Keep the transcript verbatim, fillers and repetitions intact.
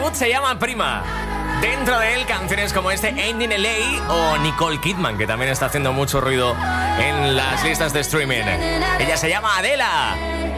mood se llama Prima. Dentro de él, canciones como este Ain't in L A o Nicole Kidman, que también está haciendo mucho ruido en las listas de streaming. Ella se llama Adela.